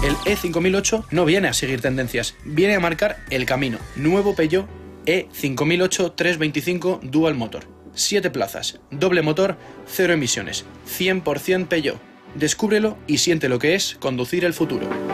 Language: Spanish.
El E5008 no viene a seguir tendencias, viene a marcar el camino. Nuevo Peugeot E5008 325 Dual Motor. 7 plazas, doble motor, 0 emisiones, 100% Peugeot. Descúbrelo y siente lo que es conducir el futuro.